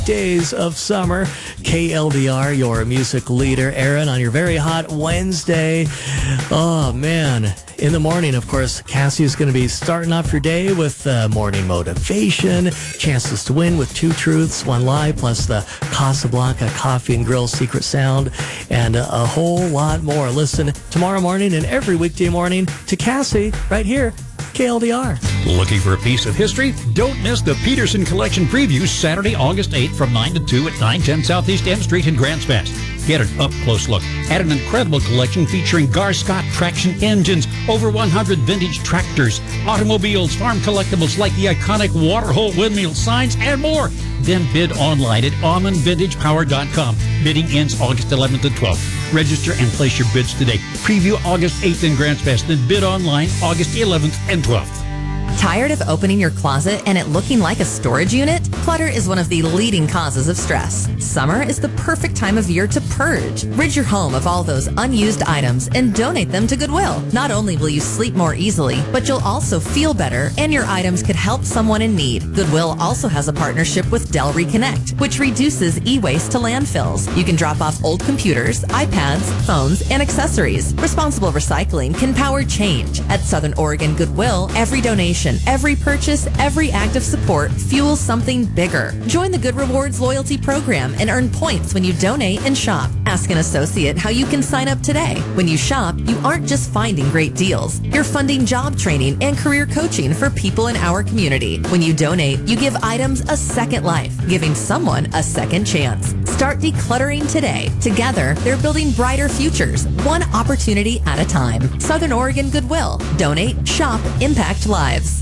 days of summer. KLDR, your music leader. Aaron, on your very hot Wednesday. Oh, man. In the morning, of course, Cassie's going to be starting off your day with morning motivation, chances to win with 2 truths, 1 lie, plus the Casablanca Coffee and Grill secret sound, and a whole lot more. Listen tomorrow morning and every weekday morning to Cassie right here, KLDR. Looking for a piece of history? Don't miss the Peterson Collection Preview Saturday, August 8th from 9 to 2 at 910 Southeast M Street in Grants Pass. Get an up-close look at an incredible collection featuring Gar-Scott traction engines, over 100 vintage tractors, automobiles, farm collectibles like the iconic waterhole windmill signs, and more. Then bid online at AumannVintagePower.com. Bidding ends August 11th and 12th. Register and place your bids today. Preview August 8th in Grants Pass. Then bid online August 11th and 12th. Tired of opening your closet and it looking like a storage unit? Clutter is one of the leading causes of stress. Summer is the perfect time of year to purge. Rid your home of all those unused items and donate them to Goodwill. Not only will you sleep more easily, but you'll also feel better and your items could help someone in need. Goodwill also has a partnership with Dell Reconnect, which reduces e-waste to landfills. You can drop off old computers, iPads, phones, and accessories. Responsible recycling can power change. At Southern Oregon Goodwill, every donation, every purchase, every act of support fuels something bigger. Join the Good Rewards loyalty program and earn points when you donate and shop. Ask an associate how you can sign up today. When you shop, you aren't just finding great deals. You're funding job training and career coaching for people in our community. When you donate, you give items a second life, giving someone a second chance. Start decluttering today. Together, they're building brighter futures, one opportunity at a time. Southern Oregon Goodwill. Donate, shop, impact lives.